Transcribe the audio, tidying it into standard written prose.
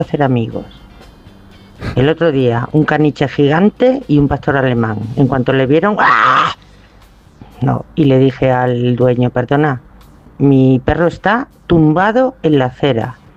hacer amigos. El otro día, un caniche gigante y un pastor alemán. En cuanto le vieron, ¡ah! No, y le dije al dueño, perdona, mi perro está tumbado en la acera.